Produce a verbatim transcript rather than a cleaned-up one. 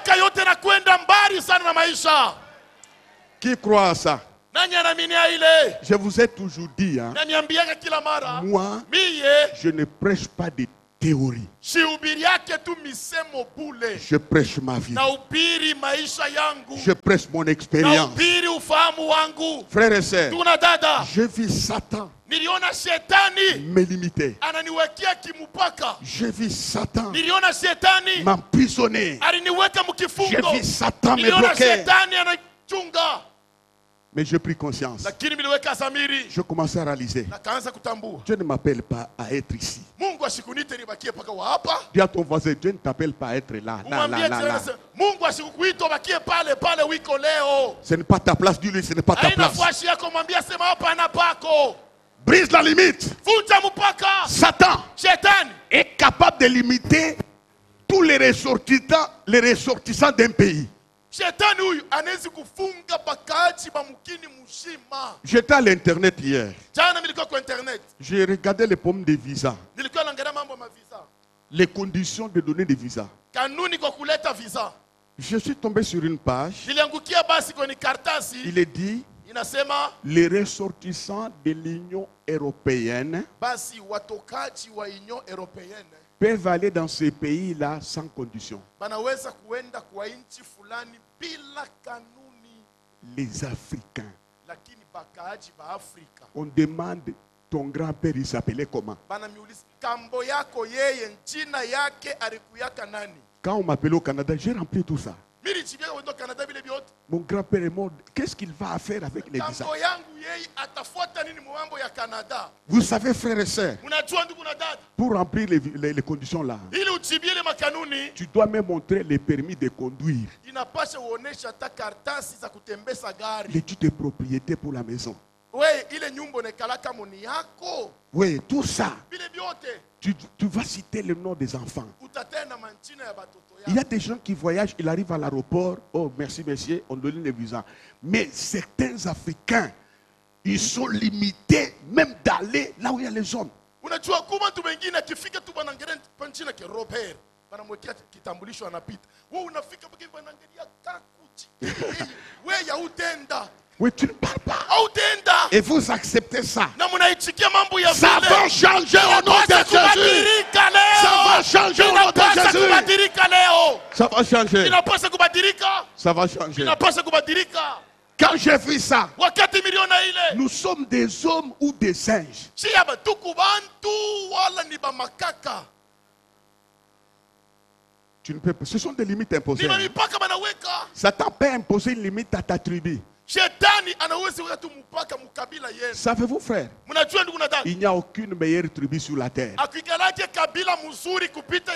miaka yote na kwenda mbali sana na maisha. Qui croit à ça? Nani anaaminia ile? Je vous ai toujours dit, hein, Naniambiaga kila mara. moi, Miye je ne prêche pas de théorie. sihubiri yake tu misemo bule. Je prêche ma vie. Na upiri maisha yangu. Je prêche mon Na expérience. upiri ufahamu wangu. Frères et sœurs, Tuna dada. je vis Satan Niliona shetani me limiter. ananiwekea kimupaka. Je vis Satan Niliona shetani m'emprisonner. aliniweka Je mkifungo. vis Satan me Niliona bloquer. shetani anachunga. Mais j'ai pris conscience. Lakini miliweka zamiri. Je commençais à réaliser. Na kaanza kutambua. Dieu ne m'appelle pas à être ici. Mungu asikunite nibakie paka wa hapa. Dis à ton voisin, Dieu ne t'appelle pas à être là, là, là, là, là. Mungu asikukuita ubakie pale pale wiko leo. Ce n'est pas ta place, dis-lui, ce n'est pas ta Haina place. fwashi yako mwambia sema hapa na pako. Brise la limite. Vunja mpaka. Satan Shetani est capable de limiter tous les ressortissants, les ressortissants d'un pays. Shetani huyu anaweza kufunga bakaaji ba mkini mzima. J'étais à l'internet hier. Jana nilikuwa kwa internet. J'ai regardé les pommes de visa. Nilikuwa naangalia mambo ya visa. Les conditions de donner des visas. Kanuni kwa kuleta visa. Je suis tombé sur une page. Niliangukia basi kwenye kartasi. Il est dit, Inasema les ressortissants de l'Union européenne basi watokaji wa Union Européenne peuvent aller dans ces pays-là sans condition. banaweza kuenda kwa nchi fulani bila kanuni. Les Africains. Lakini bakaaji ba Afrika. On demande, ton grand-père, il s'appelait comment? Banamiuliza kambo yako yeye jina yake alikuyaka nani? Quand on m'appelait au Canada, j'ai rempli tout ça. Mimi nchibia wendo Canada bile biote. Mon grand-père est mort. Qu'est-ce qu'il va faire avec les visas? Kambo yangu yeye atafuata nini mambo ya Canada? Vous savez, frères et sœurs, Unajua ndugu na dada? pour remplir les, les, les conditions là, Ili uchibie ile makanuni tu dois me montrer les permis de conduire, inapasha uonesha hata kartasi za kutembeza gari. l'étude de propriété pour la maison. We ile nyumba unekalaka moni yako. Oui, tout ça. Bile biote. Tu, tu vas citer le nom des enfants. Utatena manchina ya batoto Il y a yako. des gens qui voyagent, ils arrivent à l'aéroport. Oh, merci, monsieur, on donne les visas. Mais certains Africains, ils sont limités même d'aller là où il y a les hommes. Unajua kuma tu wengine akifika tu banangerea panchina ke Robert. Banamwekea kitambulisho anapita. Wewe unafika mpaka banangerea kakuchi. Wewe ya utenda. Oui, tu ne parles pas. Utenda. Et vous acceptez ça. Na mnaichikia mambo ya Ça vile. va changer au nom de Jésus. Kubadilika leo. Ça va changer au nom de Inapasa Jésus. kubadilika leo. Ça va changer. Inapasa kubadilika. Ça va changer. Inapasa kubadilika. Quand j'ai vu ça, Wakati miliona ile. nous sommes des hommes ou des singes. Si ya batuku bantu wala ni ba makaka. Tu ne peux pas. Ce sont des limites imposées. Ni mipaka banaweka. Satan peut imposer une limite à ta tribu. Shetani anaweza weka tu mpaka mukabila yenu. Savez-vous, frère, Mnajua ndugu na dada? il n'y a aucune meilleure tribu sur la terre. Akikalake kabila mzuri kupita